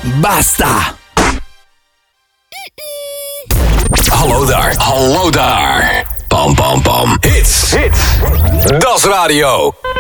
Basta! Hallo daar, hallo daar. Pam pam pam. Hits. Das Radio.